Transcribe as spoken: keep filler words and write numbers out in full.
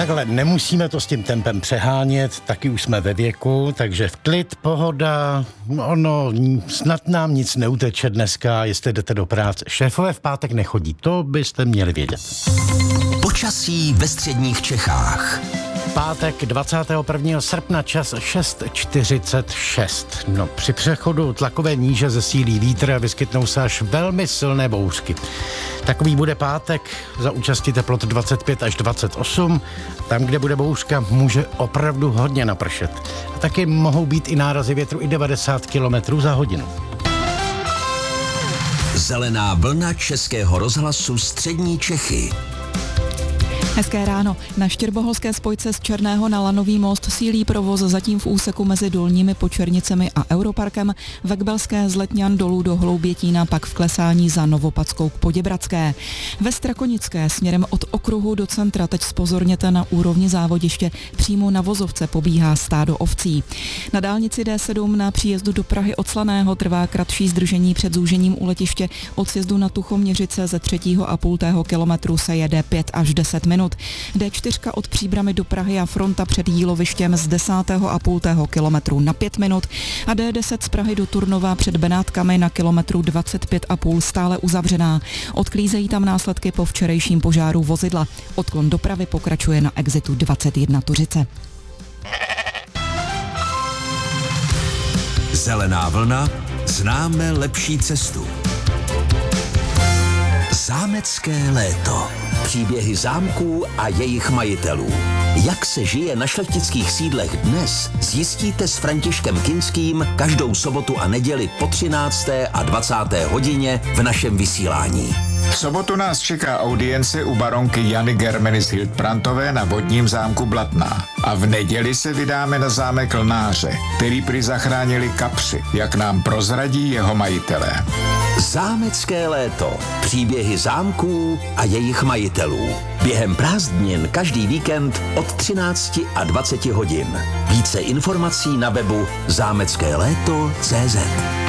Takhle, nemusíme to s tím tempem přehánět, taky už jsme ve věku, takže v klid, pohoda, ono, snad nám nic neuteče dneska, jestli jdete do práce. Šéfové v pátek nechodí, to byste měli vědět. Počasí ve středních Čechách. Pátek dvacátého prvního srpna, čas šest čtyřicet šest. No, při přechodu tlakové níže zesílí vítr a vyskytnou se až velmi silné bouřky. Takový bude pátek za účasti teplot dvacet pět až dvacet osm. Tam, kde bude bouřka, může opravdu hodně napršet. A taky mohou být i nárazy větru i devadesát kilometrů za hodinu. Zelená vlna Českého rozhlasu Střední Čechy. Hezké ráno. Na štěrboholské spojce z Černého na Lanový most sílí provoz zatím v úseku mezi Dolními Počernicemi a Europarkem, Vekbelské z Letňan dolů do Hloubětína, pak v klesání za Novopadskou k Poděbradské. Ve Strakonické směrem od okruhu do centra teď zpozorněte na úrovni závodiště, přímo na vozovce pobíhá stádo ovcí. Na dálnici D sedm na příjezdu do Prahy od Slaného trvá kratší zdržení před zúžením u letiště. Od sjezdu na Tuchoměřice ze třetího a půltého kilometru se jede pět až deset minut. D čtyři od Příbrami do Prahy a fronta před Jílovištěm z desátého a půltého kilometru na pět minut a D deset z Prahy do Turnova před Benátkami na kilometru dvacet pět a půl stále uzavřená. Odklízejí tam následky po včerejším požáru vozidla. Odklon dopravy pokračuje na exitu dvacet jedna Tuřice. Zelená vlna, známe lepší cestu. Zámecké léto. Příběhy zámků a jejich majitelů. Jak se žije na šlechtických sídlech dnes, zjistíte s Františkem Kinským každou sobotu a neděli po třinácté a dvacáté hodině v našem vysílání. V sobotu nás čeká audience u baronky Jany Germenis Hildbrandtové na vodním zámku Blatná. A v neděli se vydáme na zámek Lnáře, který prý zachránili kapři, jak nám prozradí jeho majitelé. Zámecké léto. Příběhy zámků a jejich majitelů. Během prázdnin každý víkend od třinácti a dvaceti hodin. Více informací na webu zámecké léto tečka cé zet.